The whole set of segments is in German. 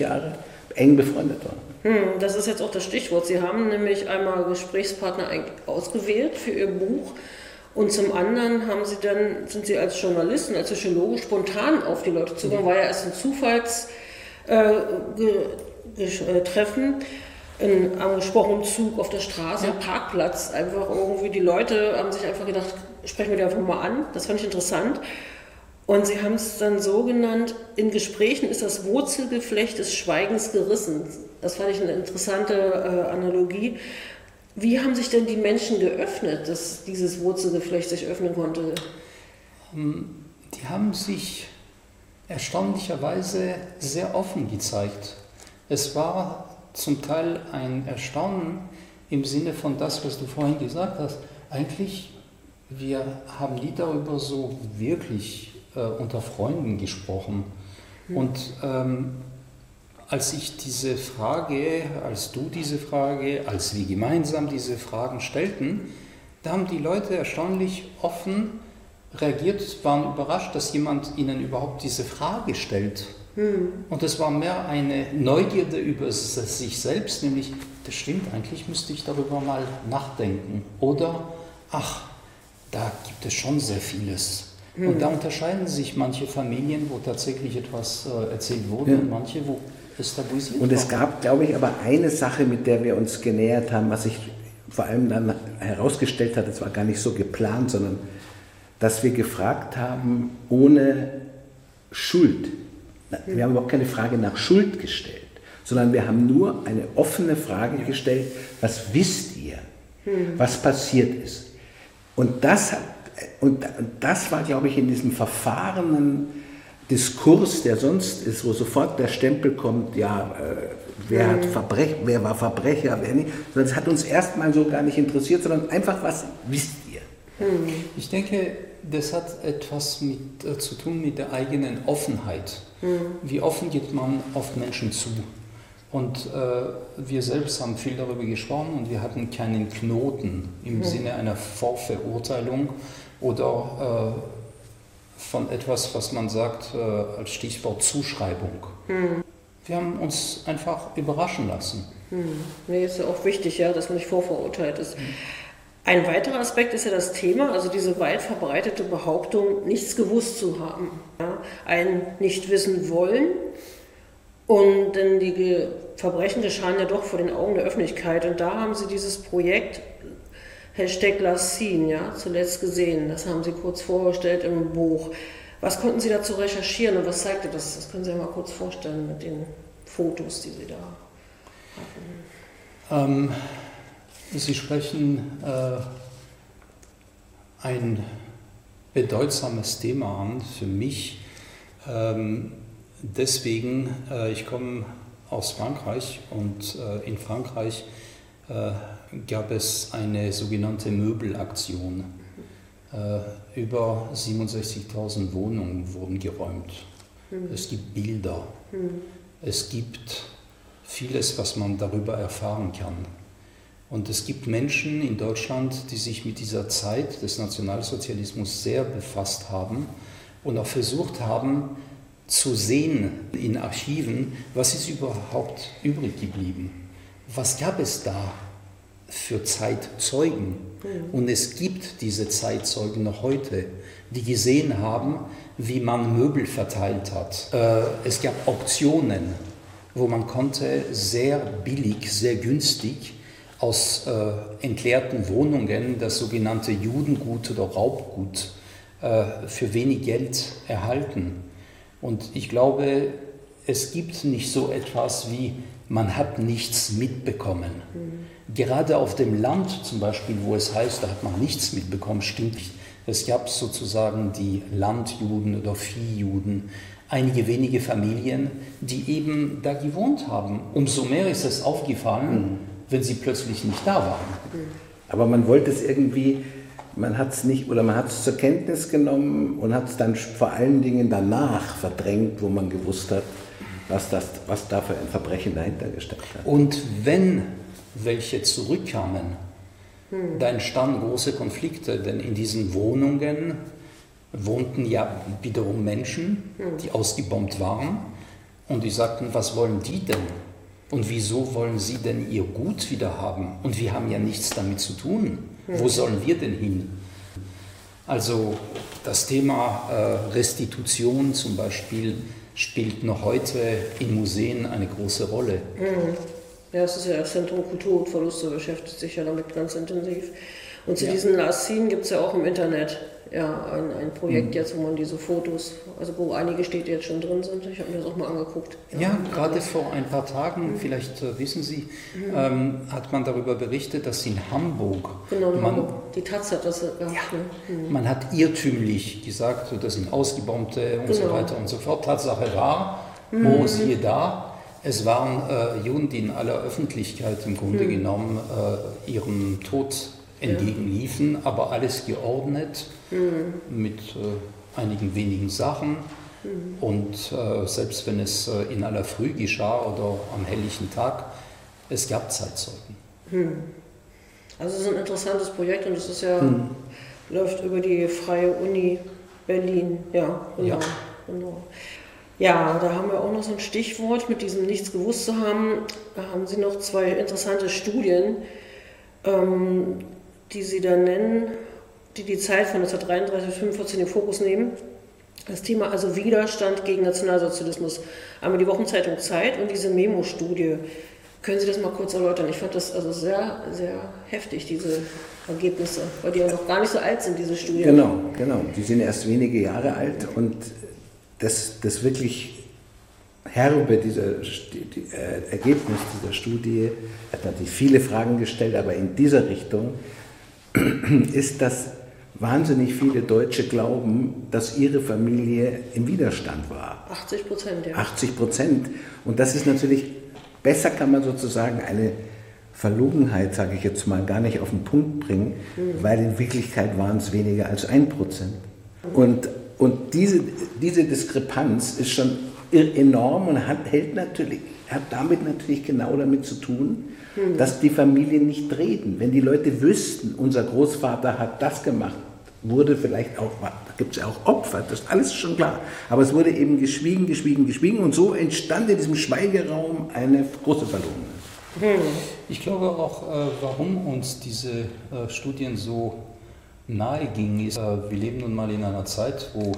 Jahre eng befreundet waren. Das ist jetzt auch das Stichwort. Sie haben nämlich einmal Gesprächspartner ausgewählt für Ihr Buch und zum anderen sind Sie als Journalistin, als Psychologe spontan auf die Leute zugegangen. War ja erst ein Zufallstreffen. Am angesprochenen Zug auf der Straße, am Parkplatz, einfach irgendwie, die Leute haben sich einfach gedacht, sprechen wir die einfach mal an, das fand ich interessant. Und sie haben es dann so genannt, in Gesprächen ist das Wurzelgeflecht des Schweigens gerissen. Das fand ich eine interessante Analogie. Wie haben sich denn die Menschen geöffnet, dass dieses Wurzelgeflecht sich öffnen konnte? Die haben sich erstaunlicherweise sehr offen gezeigt. Es war zum Teil ein Erstaunen im Sinne von das, was du vorhin gesagt hast. Eigentlich, wir haben nie darüber so wirklich unter Freunden gesprochen. Und als du diese Frage, als wir gemeinsam diese Fragen stellten, da haben die Leute erstaunlich offen reagiert, waren überrascht, dass jemand ihnen überhaupt diese Frage stellt. Und es war mehr eine Neugierde über sich selbst, nämlich, das stimmt, eigentlich müsste ich darüber mal nachdenken. Oder, ach, da gibt es schon sehr vieles. Und da unterscheiden sich manche Familien, wo tatsächlich etwas erzählt wurde, und manche, wo es tabuisiert war. Und es gab, glaube ich, aber eine Sache, mit der wir uns genähert haben, was sich vor allem dann herausgestellt hat, es war gar nicht so geplant, sondern dass wir gefragt haben, ohne Schuld. Wir haben überhaupt keine Frage nach Schuld gestellt, sondern wir haben nur eine offene Frage gestellt, was wisst ihr, was passiert ist. Und das war, glaube ich, in diesem verfahrenen Diskurs, der sonst ist, wo sofort der Stempel kommt, ja, wer war Verbrecher, wer nicht. Das hat uns erstmal so gar nicht interessiert, sondern einfach, was wisst ihr. Ich denke, das hat etwas zu tun mit der eigenen Offenheit. Wie offen geht man auf Menschen zu? Und wir selbst haben viel darüber gesprochen und wir hatten keinen Knoten im Sinne einer Vorverurteilung oder von etwas, was man sagt als Stichwort Zuschreibung. Wir haben uns einfach überraschen lassen. Nee, ist ja auch wichtig, ja, dass man nicht vorverurteilt ist. Ein weiterer Aspekt ist ja das Thema, also diese weit verbreitete Behauptung, nichts gewusst zu haben. Ja? Ein nicht wissen wollen, und denn die Verbrechen geschahen ja doch vor den Augen der Öffentlichkeit. Und da haben Sie dieses Projekt #LastSeen, ja, zuletzt gesehen. Das haben Sie kurz vorgestellt im Buch. Was konnten Sie dazu recherchieren und was zeigte das? Das können Sie ja mal kurz vorstellen mit den Fotos, die Sie da hatten. Sie sprechen ein bedeutsames Thema an für mich. Deswegen, ich komme aus Frankreich und in Frankreich gab es eine sogenannte Möbelaktion. Über 67.000 Wohnungen wurden geräumt. Es gibt Bilder. Es gibt vieles, was man darüber erfahren kann. Und es gibt Menschen in Deutschland, die sich mit dieser Zeit des Nationalsozialismus sehr befasst haben und auch versucht haben, zu sehen in Archiven, was ist überhaupt übrig geblieben. Was gab es da für Zeitzeugen? Und es gibt diese Zeitzeugen noch heute, die gesehen haben, wie man Möbel verteilt hat. Es gab Auktionen, wo man konnte sehr billig, sehr günstig aus entleerten Wohnungen das sogenannte Judengut oder Raubgut für wenig Geld erhalten. Und ich glaube, es gibt nicht so etwas wie, man hat nichts mitbekommen. Gerade auf dem Land zum Beispiel, wo es heißt, da hat man nichts mitbekommen, stimmt nicht. Es gab sozusagen die Landjuden oder Viehjuden, einige wenige Familien, die eben da gewohnt haben. Umso mehr ist es aufgefallen, wenn sie plötzlich nicht da waren. Aber man wollte es irgendwie, man hat es nicht, oder man hat es zur Kenntnis genommen und hat es dann vor allen Dingen danach verdrängt, wo man gewusst hat, was da für ein Verbrechen dahinter gesteckt hat. Und wenn welche zurückkamen, da entstanden große Konflikte, denn in diesen Wohnungen wohnten ja wiederum Menschen, die ausgebombt waren. Und die sagten, was wollen die denn? Und wieso wollen sie denn ihr Gut wieder haben? Und wir haben ja nichts damit zu tun. Wo sollen wir denn hin? Also das Thema Restitution zum Beispiel spielt noch heute in Museen eine große Rolle. Ja, es ist ja das Zentrum Kultur und Verluste, beschäftigt sich ja damit ganz intensiv. Und zu diesen Last Scene gibt es ja auch im Internet ein Projekt jetzt, wo man diese Fotos, also wo einige Städte jetzt schon drin sind, ich habe mir das auch mal angeguckt. Ja, gerade vor ein paar Tagen, vielleicht wissen Sie, hat man darüber berichtet, dass in Hamburg... Genau, in Hamburg. Die Taz hat das gehabt. Man hat irrtümlich gesagt, das sind Ausgebombte und so weiter und so fort. Tatsache war, siehe da, es waren Juden, die in aller Öffentlichkeit im Grunde genommen ihrem Tod entgegenliefen, aber alles geordnet mit einigen wenigen Sachen. Und selbst wenn es in aller Früh geschah oder am helllichen Tag, es gab Zeitzeugen. Also es ist ein interessantes Projekt und es ist läuft über die Freie Uni Berlin. Ja, genau. Ja, da haben wir auch noch so ein Stichwort mit diesem Nichts gewusst zu haben. Da haben Sie noch 2 interessante Studien, die Sie da nennen, die Zeit von 1933 bis 1945 in den Fokus nehmen. Das Thema also Widerstand gegen Nationalsozialismus. Einmal die Wochenzeitung Zeit und diese Memo-Studie. Können Sie das mal kurz erläutern? Ich fand das also sehr, sehr heftig, diese Ergebnisse, weil die ja noch gar nicht so alt sind, diese Studien. Genau. Die sind erst wenige Jahre alt und das wirklich herbe Ergebnis dieser Studie hat natürlich viele Fragen gestellt, aber in dieser Richtung ist, dass wahnsinnig viele Deutsche glauben, dass ihre Familie im Widerstand war. 80%, ja. 80%. Und das ist natürlich, besser kann man sozusagen eine Verlogenheit, sage ich jetzt mal, gar nicht auf den Punkt bringen, weil in Wirklichkeit waren es weniger als 1%. Und diese Diskrepanz ist schon enorm und hat damit natürlich genau damit zu tun, dass die Familien nicht reden. Wenn die Leute wüssten, unser Großvater hat das gemacht, wurde vielleicht auch, da gibt es ja auch Opfer, das ist alles schon klar. Aber es wurde eben geschwiegen und so entstand in diesem Schweigeraum eine große Verlogenheit. Ich glaube auch, warum uns diese Studien so nahe gingen, ist, wir leben nun mal in einer Zeit, wo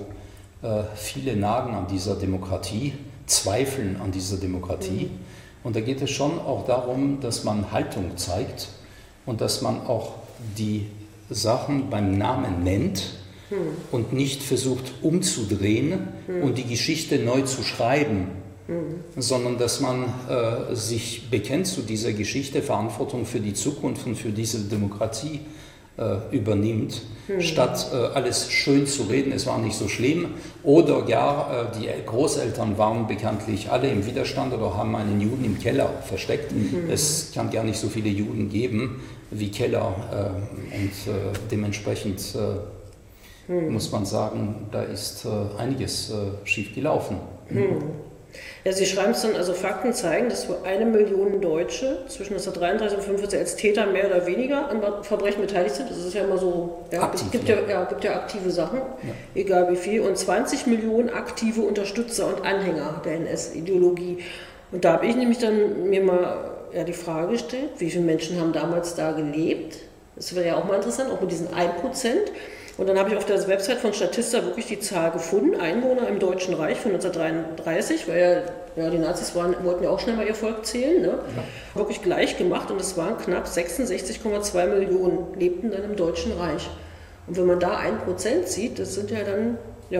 viele nagen an dieser Demokratie, zweifeln an dieser Demokratie. Und da geht es schon auch darum, dass man Haltung zeigt und dass man auch die Sachen beim Namen nennt und nicht versucht umzudrehen und die Geschichte neu zu schreiben, sondern dass man sich bekennt zu dieser Geschichte, Verantwortung für die Zukunft und für diese Demokratie übernimmt, statt alles schön zu reden, es war nicht so schlimm, oder gar die Großeltern waren bekanntlich alle im Widerstand oder haben einen Juden im Keller versteckt. Es kann gar nicht so viele Juden geben wie Keller und dementsprechend muss man sagen, da ist einiges schief gelaufen. Ja, Sie schreiben es dann, also Fakten zeigen, dass wohl 1 Million Deutsche zwischen 1933 und 1945 als Täter mehr oder weniger an Verbrechen beteiligt sind. Das ist ja immer so, aktiv, es gibt ja aktive Sachen, egal wie viel, und 20 Millionen aktive Unterstützer und Anhänger der NS-Ideologie. Und da habe ich nämlich dann mir mal die Frage gestellt, wie viele Menschen haben damals da gelebt? Das wäre ja auch mal interessant, auch mit diesen 1%. Und dann habe ich auf der Website von Statista wirklich die Zahl gefunden, Einwohner im Deutschen Reich von 1933, weil die Nazis wollten ja auch schnell mal ihr Volk zählen, ne? Ja. Wirklich gleich gemacht und es waren knapp 66,2 Millionen, lebten dann im Deutschen Reich. Und wenn man da 1% sieht, das sind ja dann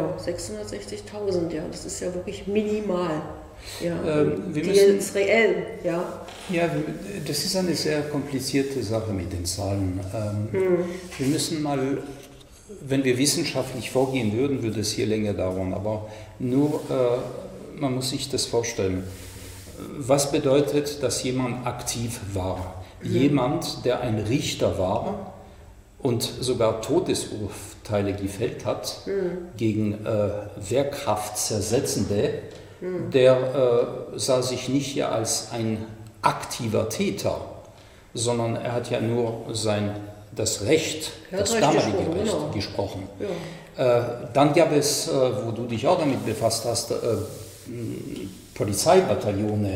660.000, das ist ja wirklich minimal. Ja, die ist reell, Ja, das ist eine sehr komplizierte Sache mit den Zahlen. Wir müssen mal, wenn wir wissenschaftlich vorgehen würden, würde es hier länger dauern, aber nur, man muss sich das vorstellen. Was bedeutet, dass jemand aktiv war? Jemand, der ein Richter war und sogar Todesurteile gefällt hat gegen Wehrkraftzersetzende, der sah sich nicht hier als ein aktiver Täter, sondern er hat ja nur das Recht, das damalige Recht gesprochen. Ja. Dann gab es, wo du dich auch damit befasst hast, Polizeibataillone,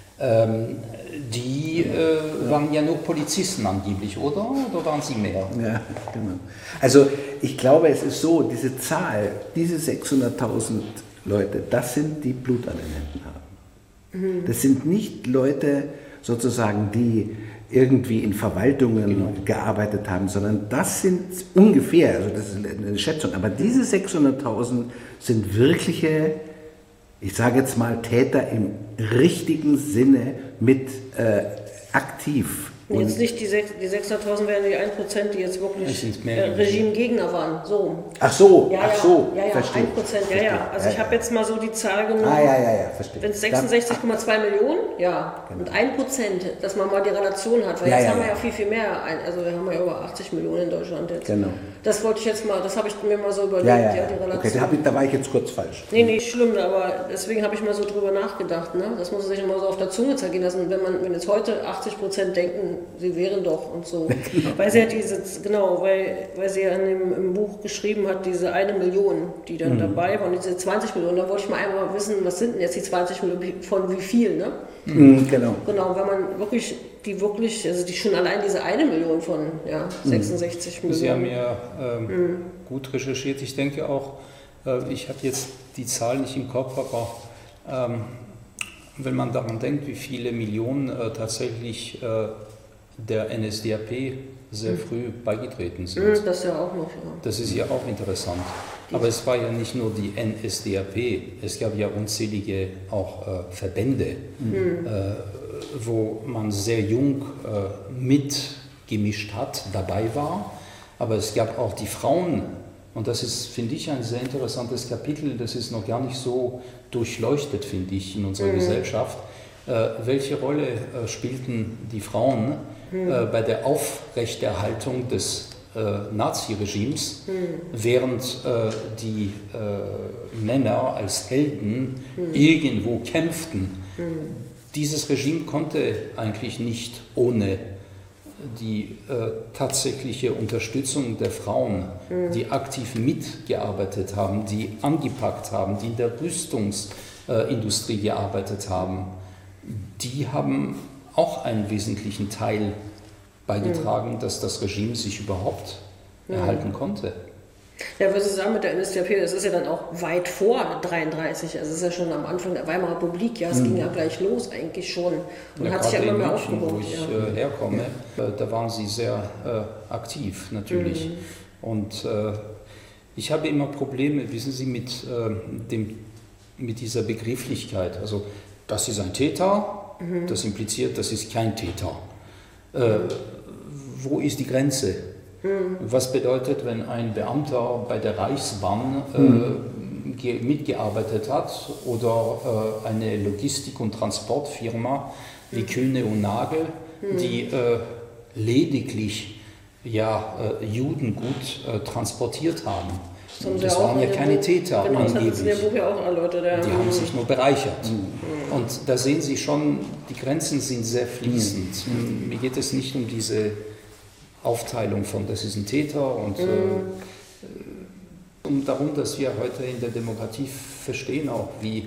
die waren ja nur Polizisten angeblich, oder? Oder waren sie mehr? Ja, genau. Also ich glaube, es ist so, diese Zahl, diese 600.000 Leute, das sind die Blut an den Händen haben. Das sind nicht Leute sozusagen, die irgendwie in Verwaltungen gearbeitet haben, sondern das sind ungefähr, also das ist eine Schätzung, aber diese 600.000 sind wirkliche, ich sage jetzt mal, Täter im richtigen Sinne mit aktiv. Und jetzt nicht die 600.000 wären die 1%, die jetzt wirklich Regimegegner waren. So. Ach so, ja, ach so, ja, verstehe. 1%, ja. Also ich habe jetzt mal so die Zahl genommen. Verstehe. Wenn es 66,2 Millionen, ja, genau. Und 1%, dass man mal die Relation hat, weil jetzt haben wir ja viel mehr, also wir haben ja über 80 Millionen in Deutschland jetzt. Genau. Das wollte ich jetzt mal, das habe ich mir mal so überlegt, die Relation. Okay, da war ich jetzt kurz falsch. Nee, nicht schlimm, aber deswegen habe ich mal so drüber nachgedacht, ne? Das muss man sich immer so auf der Zunge zergehen lassen. Wenn jetzt heute 80% denken, sie wären doch und so. Genau. Weil sie ja weil sie ja im Buch geschrieben hat, diese 1 Million, die dann dabei waren, diese 20 Millionen, da wollte ich mal einmal wissen, was sind denn jetzt die 20 Millionen, von wie viel, ne? Genau, wenn man wirklich, also die schon allein diese 1 Million von 66 Millionen. Sie haben ja gut recherchiert. Ich denke auch, ich habe jetzt die Zahl nicht im Kopf, aber wenn man daran denkt, wie viele Millionen tatsächlich der NSDAP sehr früh beigetreten sind. Das ist ja auch noch. Ja. Das ist ja auch interessant. Aber es war ja nicht nur die NSDAP, es gab ja unzählige auch Verbände, wo man sehr jung mitgemischt hat, dabei war. Aber es gab auch die Frauen, und das ist, finde ich, ein sehr interessantes Kapitel, das ist noch gar nicht so durchleuchtet, finde ich, in unserer Gesellschaft. Welche Rolle spielten die Frauen bei der Aufrechterhaltung des Naziregimes, während die Männer als Helden irgendwo kämpften? Dieses Regime konnte eigentlich nicht ohne die tatsächliche Unterstützung der Frauen, die aktiv mitgearbeitet haben, die angepackt haben, die in der Rüstungsindustrie gearbeitet haben, die haben auch einen wesentlichen Teil beigetragen, dass das Regime sich überhaupt erhalten konnte. Ja, was Sie sagen mit der NSDAP, das ist ja dann auch weit vor 1933, also es ist ja schon am Anfang der Weimarer Republik, es ging ja gleich los eigentlich schon und hat sich ja immer mehr aufgebaut. Wo ich herkomme, da waren sie sehr aktiv natürlich und ich habe immer Probleme, wissen Sie, mit dieser Begrifflichkeit, also das ist ein Täter, das impliziert, das ist kein Täter. Wo ist die Grenze? Was bedeutet, wenn ein Beamter bei der Reichsbahn mitgearbeitet hat oder eine Logistik- und Transportfirma wie Kühne und Nagel, die lediglich Judengut transportiert haben? Das waren ja keine Täter angeblich. Die haben sich nur bereichert. Und da sehen Sie schon, die Grenzen sind sehr fließend. Mir geht es nicht um diese Aufteilung von, das ist ein Täter und darum, dass wir heute in der Demokratie verstehen auch, wie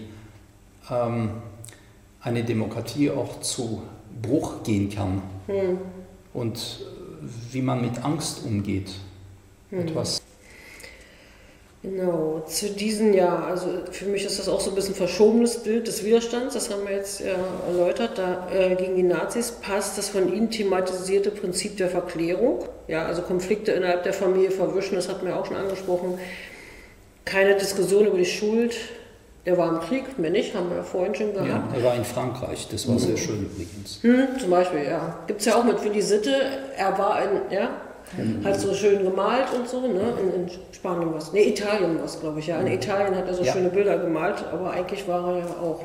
eine Demokratie auch zu Bruch gehen kann und wie man mit Angst umgeht. Etwas. Genau, zu diesem Jahr, also für mich ist das auch so ein bisschen verschobenes Bild des Widerstands, das haben wir jetzt erläutert, gegen die Nazis passt das von ihnen thematisierte Prinzip der Verklärung, also Konflikte innerhalb der Familie verwischen, das hatten wir auch schon angesprochen, keine Diskussion über die Schuld, der war im Krieg, mehr nicht, haben wir ja vorhin schon gehabt. Ja, er war in Frankreich, das war sehr schön übrigens. Zum Beispiel, gibt es ja auch mit Willi Sitte, er war hat so schön gemalt und so, ne? In Spanien was. Ne, Italien was, glaube ich, In Italien hat er so schöne Bilder gemalt, aber eigentlich war er ja auch.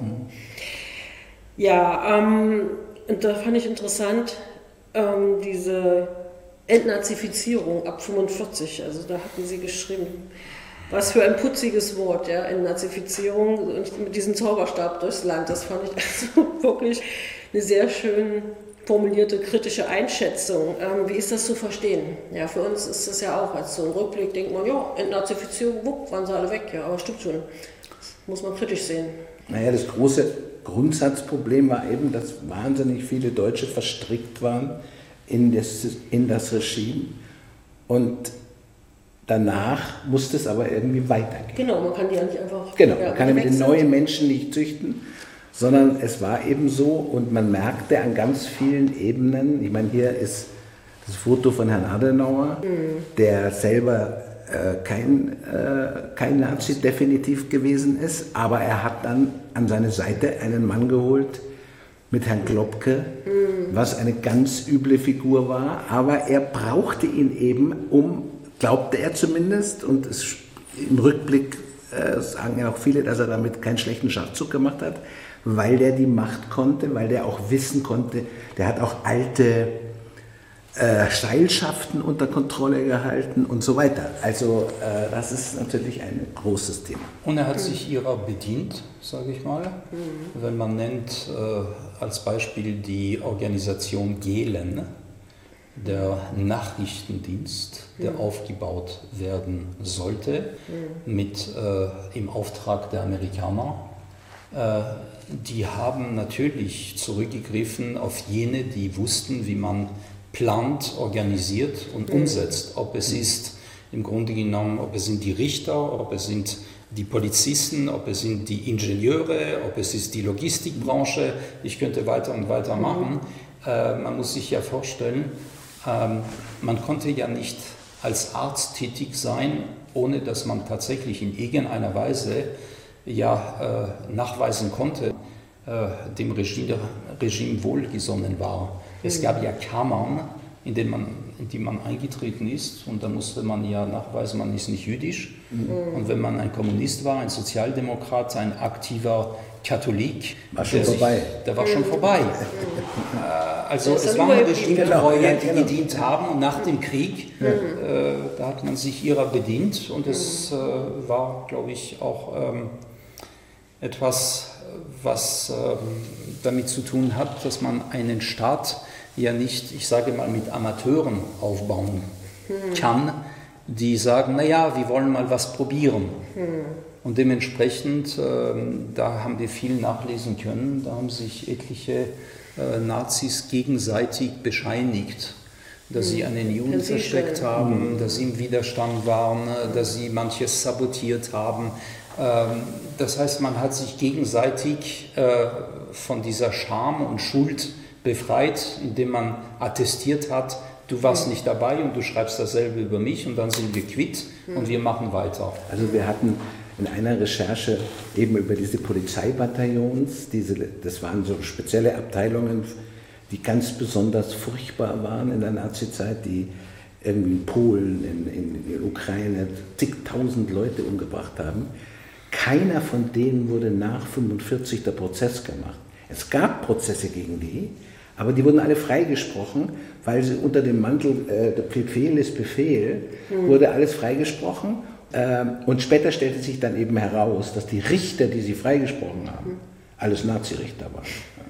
Und da fand ich interessant, diese Entnazifizierung ab 45, also da hatten sie geschrieben, was für ein putziges Wort, Entnazifizierung und mit diesem Zauberstab durchs Land, das fand ich also wirklich eine sehr schön formulierte kritische Einschätzung. Wie ist das zu verstehen? Ja, für uns ist das ja auch als so ein Rückblick, denkt man, Entnazifizierung, waren sie alle weg, aber stimmt schon. Das muss man kritisch sehen. Naja, das große Grundsatzproblem war eben, dass wahnsinnig viele Deutsche verstrickt waren in das Regime und danach musste es aber irgendwie weitergehen. Genau, man kann die ja nicht einfach... Genau, man kann ja mit den neuen Menschen nicht züchten, sondern es war eben so und man merkte an ganz vielen Ebenen, ich meine, hier ist das Foto von Herrn Adenauer, der selber kein Nazi definitiv gewesen ist, aber er hat dann an seine Seite einen Mann geholt mit Herrn Klopke, was eine ganz üble Figur war, aber er brauchte ihn eben, glaubte er zumindest, und im Rückblick sagen ja auch viele, dass er damit keinen schlechten Schachzug gemacht hat, weil der die Macht konnte, weil der auch wissen konnte, der hat auch alte Seilschaften unter Kontrolle gehalten und so weiter. Also das ist natürlich ein großes Thema. Und er hat sich ihrer bedient, sage ich mal. Wenn man nennt als Beispiel die Organisation Gehlen, der Nachrichtendienst, der aufgebaut werden sollte, im Auftrag der Amerikaner. Die haben natürlich zurückgegriffen auf jene, die wussten, wie man plant, organisiert und umsetzt. Ob es ist im Grunde genommen, ob es sind die Richter, ob es sind die Polizisten, ob es sind die Ingenieure, ob es ist die Logistikbranche. Ich könnte weiter und weiter machen. Man muss sich ja vorstellen, man konnte ja nicht als Arzt tätig sein, ohne dass man tatsächlich in irgendeiner Weise nachweisen konnte, dem Regime wohlgesonnen war. Es gab ja Kammern, in die man eingetreten ist, und da musste man ja nachweisen, man ist nicht jüdisch. Und wenn man ein Kommunist war, ein Sozialdemokrat, ein aktiver Katholik, der war schon vorbei. Also es waren Regimetreue, die gedient haben, und nach dem Krieg, da hat man sich ihrer bedient, und es war, glaube ich, auch etwas, was damit zu tun hat, dass man einen Staat ja nicht, ich sage mal, mit Amateuren aufbauen kann, die sagen, naja, wir wollen mal was probieren. Und dementsprechend, da haben wir viel nachlesen können, da haben sich etliche Nazis gegenseitig bescheinigt, dass sie einen Juden versteckt haben, dass sie im Widerstand waren, dass sie manches sabotiert haben. Das heißt, man hat sich gegenseitig von dieser Scham und Schuld befreit, indem man attestiert hat, du warst nicht dabei und du schreibst dasselbe über mich, und dann sind wir quitt und wir machen weiter. Also wir hatten in einer Recherche eben über diese Polizeibataillons, das waren so spezielle Abteilungen, die ganz besonders furchtbar waren in der Nazizeit, die irgendwie in Polen, in der Ukraine zigtausend Leute umgebracht haben. Keiner von denen wurde nach 1945 der Prozess gemacht. Es gab Prozesse gegen die, aber die wurden alle freigesprochen, weil sie unter dem Mantel, der Befehl ist Befehl, wurde alles freigesprochen. Und später stellte sich dann eben heraus, dass die Richter, die sie freigesprochen haben, alles Nazi-Richter waren.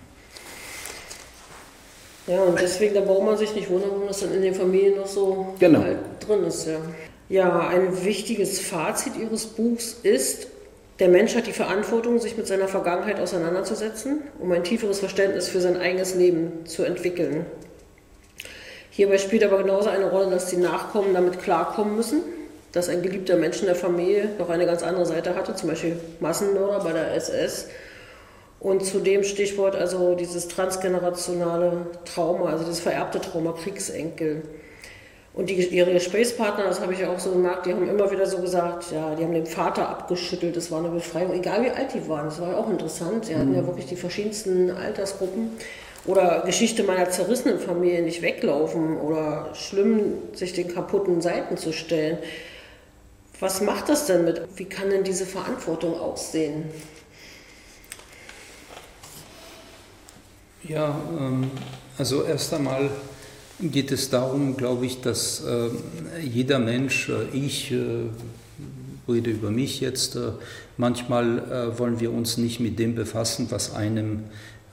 Ja, und deswegen, da braucht man sich nicht wundern, warum das dann in den Familien noch so halt drin ist. Ja, ein wichtiges Fazit Ihres Buchs ist, der Mensch hat die Verantwortung, sich mit seiner Vergangenheit auseinanderzusetzen, um ein tieferes Verständnis für sein eigenes Leben zu entwickeln. Hierbei spielt aber genauso eine Rolle, dass die Nachkommen damit klarkommen müssen, dass ein geliebter Mensch in der Familie noch eine ganz andere Seite hatte, zum Beispiel Massenmörder bei der SS. Und zu dem Stichwort also dieses transgenerationale Trauma, also das vererbte Trauma, Kriegsenkel. Und ihre Gesprächspartner, das habe ich ja auch so gemerkt, die haben immer wieder so gesagt, ja, die haben den Vater abgeschüttelt, das war eine Befreiung, egal wie alt die waren, das war ja auch interessant. Sie hatten ja wirklich die verschiedensten Altersgruppen. Oder Geschichte meiner zerrissenen Familie, nicht weglaufen oder schlimm, sich den kaputten Seiten zu stellen. Was macht das denn mit? Wie kann denn diese Verantwortung aussehen? Ja, also erst einmal geht es darum, glaube ich, dass jeder Mensch, ich rede über mich jetzt, manchmal wollen wir uns nicht mit dem befassen, was einem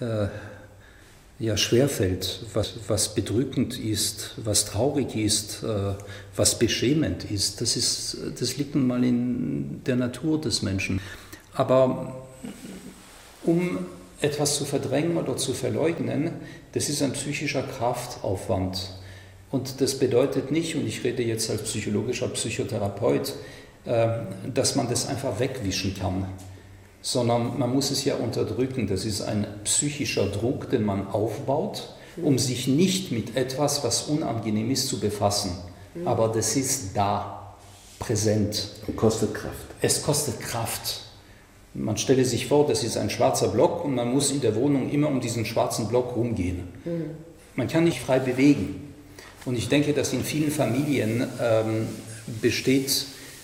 schwerfällt, was bedrückend ist, was traurig ist, was beschämend ist. Das liegt nun mal in der Natur des Menschen. Aber um etwas zu verdrängen oder zu verleugnen, das ist ein psychischer Kraftaufwand. Und das bedeutet nicht, und ich rede jetzt als psychologischer Psychotherapeut, dass man das einfach wegwischen kann, sondern man muss es ja unterdrücken. Das ist ein psychischer Druck, den man aufbaut, um sich nicht mit etwas, was unangenehm ist, zu befassen. Aber das ist da, präsent. Und kostet Kraft. Es kostet Kraft. Man stelle sich vor, das ist ein schwarzer Block und man muss in der Wohnung immer um diesen schwarzen Block rumgehen. Man kann nicht frei bewegen. Und ich denke, dass in vielen Familien besteht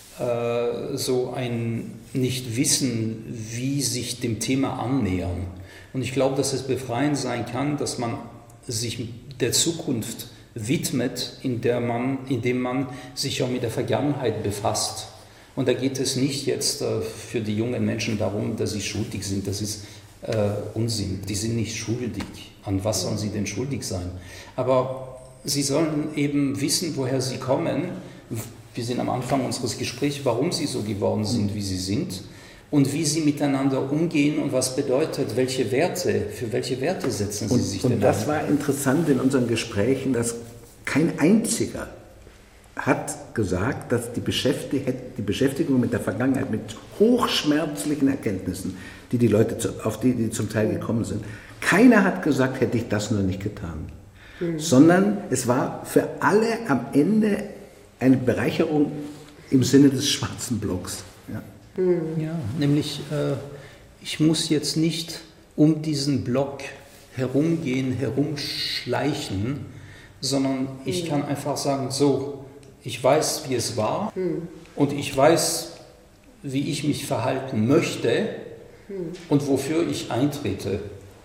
so ein Nichtwissen, wie sich dem Thema annähern. Und ich glaube, dass es befreiend sein kann, dass man sich der Zukunft widmet, indem man sich auch mit der Vergangenheit befasst. Und da geht es nicht jetzt für die jungen Menschen darum, dass sie schuldig sind. Das ist Unsinn. Die sind nicht schuldig. An was sollen sie denn schuldig sein? Aber sie sollen eben wissen, woher sie kommen. Wir sind am Anfang unseres Gesprächs, warum sie so geworden sind, wie sie sind. Und wie sie miteinander umgehen und was bedeutet, für welche Werte setzen sie sich denn ein? Und das war interessant in unseren Gesprächen, dass kein einziger hat gesagt, dass die Beschäftigung mit der Vergangenheit, mit hochschmerzlichen Erkenntnissen, die Leute, auf die zum Teil gekommen sind, keiner hat gesagt, hätte ich das nur nicht getan. Sondern es war für alle am Ende eine Bereicherung im Sinne des schwarzen Blocks. Ja. Ja, nämlich ich muss jetzt nicht um diesen Block herumgehen, herumschleichen, sondern ich kann einfach sagen, so, ich weiß, wie es war und ich weiß, wie ich mich verhalten möchte und wofür ich eintrete.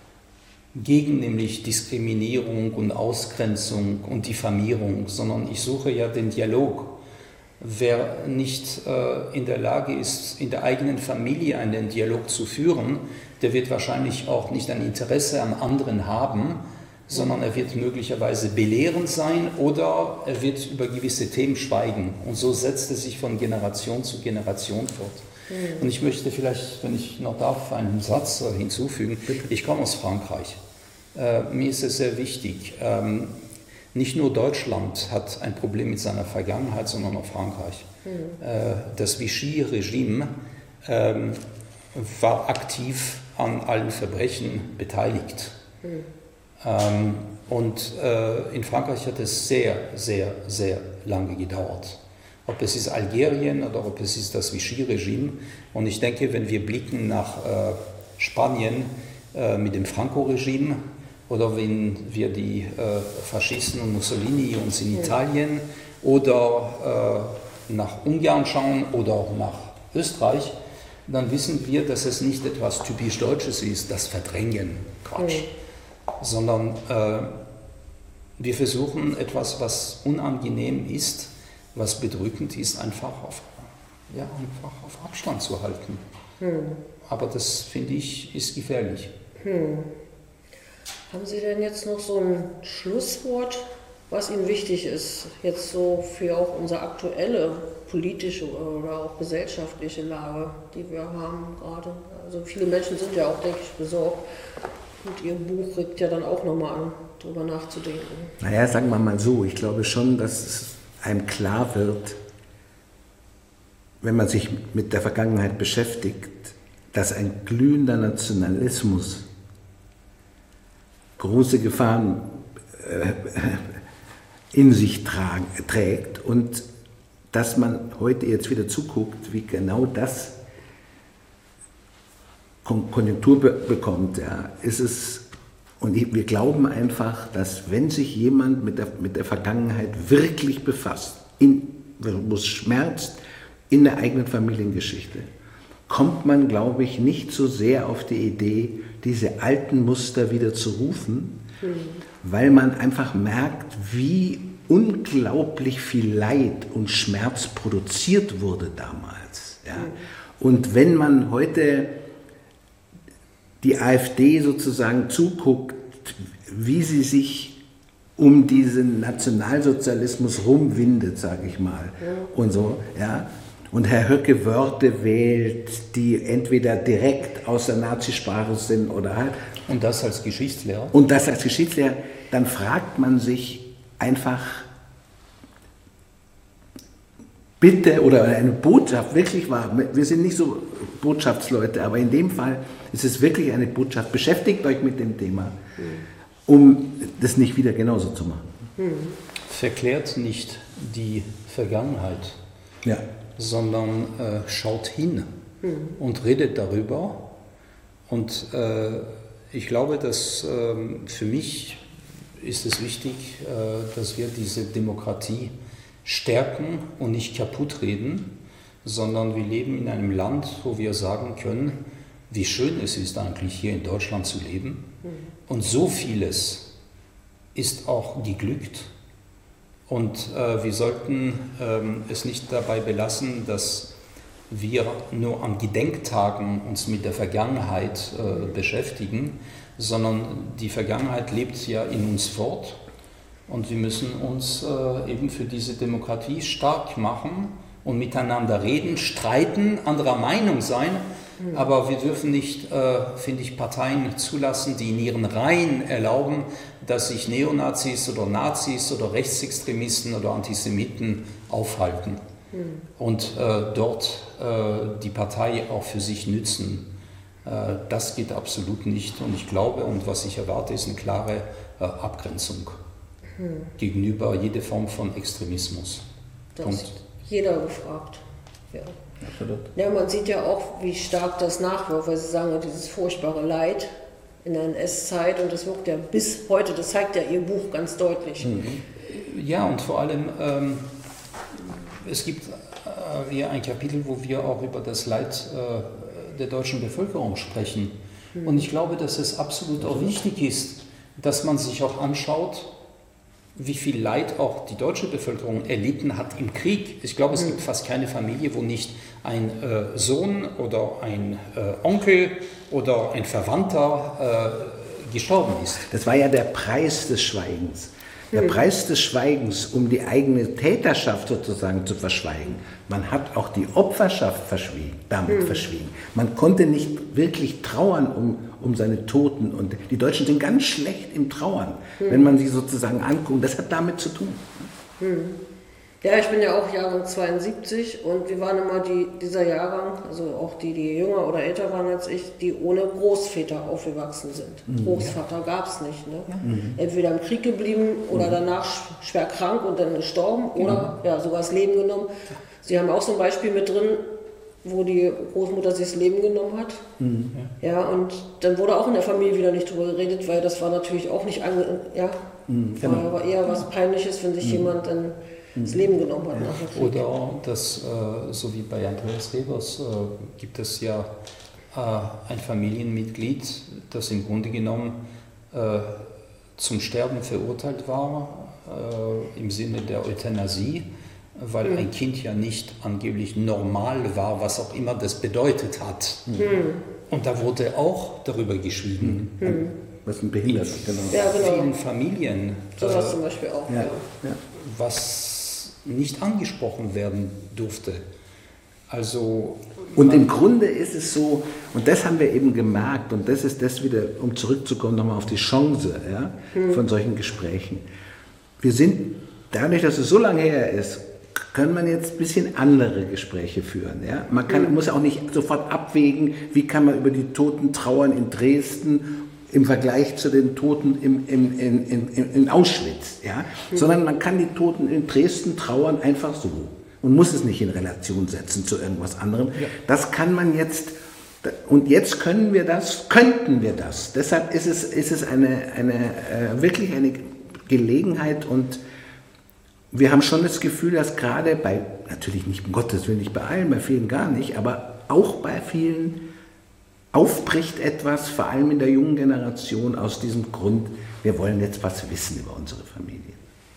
Gegen nämlich Diskriminierung und Ausgrenzung und Diffamierung, sondern ich suche ja den Dialog. Wer nicht in der Lage ist, in der eigenen Familie einen Dialog zu führen, der wird wahrscheinlich auch nicht ein Interesse am anderen haben, sondern er wird möglicherweise belehrend sein oder er wird über gewisse Themen schweigen. Und so setzt es sich von Generation zu Generation fort. Und ich möchte vielleicht, wenn ich noch darf, einen Satz hinzufügen. Ich komme aus Frankreich. Mir ist es sehr wichtig, nicht nur Deutschland hat ein Problem mit seiner Vergangenheit, sondern auch Frankreich. Das Vichy-Regime war aktiv an allen Verbrechen beteiligt. Und in Frankreich hat es sehr, sehr, sehr lange gedauert. Ob es ist Algerien oder ob es ist das Vichy-Regime. Und ich denke, wenn wir blicken nach Spanien mit dem Franco-Regime, oder wenn wir die Faschisten und Mussolini uns in Italien oder nach Ungarn schauen oder auch nach Österreich, dann wissen wir, dass es nicht etwas typisch Deutsches ist, das Verdrängen, Quatsch, sondern wir versuchen etwas, was unangenehm ist, was bedrückend ist, einfach auf Abstand zu halten. Aber das, finde ich, ist gefährlich. Haben Sie denn jetzt noch so ein Schlusswort, was Ihnen wichtig ist, jetzt so für auch unsere aktuelle politische oder auch gesellschaftliche Lage, die wir haben gerade? Also viele Menschen sind ja auch, denke ich, besorgt. Und Ihr Buch regt ja dann auch nochmal an, darüber nachzudenken. Naja, sagen wir mal so, ich glaube schon, dass es einem klar wird, wenn man sich mit der Vergangenheit beschäftigt, dass ein glühender Nationalismus große Gefahren in sich trägt und dass man heute jetzt wieder zuguckt, wie genau das Konjunktur bekommt. Ja, ist es, und wir glauben einfach, dass wenn sich jemand mit der Vergangenheit wirklich befasst, wo es schmerzt, in der eigenen Familiengeschichte, kommt man, glaube ich, nicht so sehr auf die Idee, diese alten Muster wieder zu rufen, weil man einfach merkt, wie unglaublich viel Leid und Schmerz produziert wurde damals. Ja? Und wenn man heute die AfD sozusagen zuguckt, wie sie sich um diesen Nationalsozialismus rumwindet, sage ich mal, und so, ja, und Herr Höcke Wörter wählt, die entweder direkt aus der Nazisprache sind oder halt. Und das als Geschichtslehrer? Und das als Geschichtslehrer, dann fragt man sich einfach, bitte, oder eine Botschaft, wirklich wahr, wir sind nicht so Botschaftsleute, aber in dem Fall ist es wirklich eine Botschaft, beschäftigt euch mit dem Thema, um das nicht wieder genauso zu machen. Verklärt nicht die Vergangenheit, Ja. sondern schaut hin und redet darüber. Und ich glaube, dass für mich ist es wichtig, dass wir diese Demokratie stärken und nicht kaputt reden, sondern wir leben in einem Land, wo wir sagen können, wie schön es ist eigentlich hier in Deutschland zu leben. Und so vieles ist auch geglückt. Und wir sollten es nicht dabei belassen, dass wir nur an Gedenktagen uns mit der Vergangenheit beschäftigen, sondern die Vergangenheit lebt ja in uns fort. Und wir müssen uns eben für diese Demokratie stark machen und miteinander reden, streiten, anderer Meinung sein. Aber wir dürfen nicht, finde ich, Parteien zulassen, die in ihren Reihen erlauben, dass sich Neonazis oder Nazis oder Rechtsextremisten oder Antisemiten aufhalten und dort die Partei auch für sich nützen. Das geht absolut nicht. Und ich glaube, und was ich erwarte, ist eine klare Abgrenzung gegenüber jeder Form von Extremismus. Da Punkt. ist jeder gefragt. Ja. Absolut. Ja, man sieht ja auch, wie stark das nachwirkt, weil Sie sagen, dieses furchtbare Leid in der NS-Zeit, und das wirkt ja bis heute, das zeigt ja Ihr Buch ganz deutlich. Ja, und vor allem, es gibt hier ein Kapitel, wo wir auch über das Leid der deutschen Bevölkerung sprechen. Und ich glaube, dass es absolut auch wichtig ist, dass man sich auch anschaut, wie viel Leid auch die deutsche Bevölkerung erlitten hat im Krieg. Ich glaube, es gibt fast keine Familie, wo nicht ein Sohn oder ein Onkel oder ein Verwandter gestorben ist. Das war ja der Preis des Schweigens. Der Preis des Schweigens, um die eigene Täterschaft sozusagen zu verschweigen. Man hat auch die Opferschaft damit verschwiegen. Man konnte nicht wirklich trauern um seine Toten. Und die Deutschen sind ganz schlecht im Trauern, wenn man sie sozusagen anguckt. Das hat damit zu tun. Ja, ich bin ja auch Jahrgang 72 und wir waren immer dieser Jahrgang, also auch die jünger oder älter waren als ich, die ohne Großväter aufgewachsen sind. Großvater gab es nicht. Ne? Entweder im Krieg geblieben oder danach schwer krank und dann gestorben oder ja, sogar das Leben genommen. Sie haben auch so ein Beispiel mit drin, wo die Großmutter sich das Leben genommen hat. Ja, und dann wurde auch in der Familie wieder nicht drüber geredet, weil das war natürlich auch nicht war eher was Peinliches, wenn sich jemand dann das Leben genommen hat nach dem Krieg. Oder das, so wie bei Andreas Rebers, gibt es ja ein Familienmitglied, das im Grunde genommen zum Sterben verurteilt war, im Sinne der Euthanasie, weil ein Kind ja nicht angeblich normal war, was auch immer das bedeutet hat. Und da wurde auch darüber geschwiegen. Was ein Behindert, genau. Ja, genau. In vielen Familien, Sowas zum Beispiel auch. Ja. was nicht angesprochen werden durfte. Also und im Grunde ist es so, und das haben wir eben gemerkt, und das ist das wieder, um zurückzukommen nochmal auf die Chance von solchen Gesprächen. Wir sind, dadurch, dass es so lange her ist, kann man jetzt ein bisschen andere Gespräche führen. Ja? Man muss auch nicht sofort abwägen, wie kann man über die Toten trauern in Dresden im Vergleich zu den Toten in Auschwitz. Ja? Sondern man kann die Toten in Dresden trauern einfach so und muss es nicht in Relation setzen zu irgendwas anderem. Ja. Das kann man jetzt, und jetzt könnten wir das. Deshalb ist es wirklich eine Gelegenheit, und wir haben schon das Gefühl, dass gerade bei, natürlich nicht, um Gottes Willen, nicht bei allen, bei vielen gar nicht, aber auch bei vielen aufbricht etwas, vor allem in der jungen Generation, aus diesem Grund, wir wollen jetzt was wissen über unsere Familie.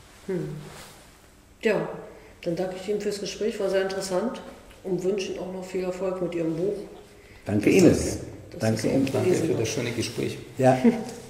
Ja, dann danke ich Ihnen fürs Gespräch, war sehr interessant und wünsche Ihnen auch noch viel Erfolg mit Ihrem Buch. Danke Ihnen. Danke für das schöne Gespräch. Ja.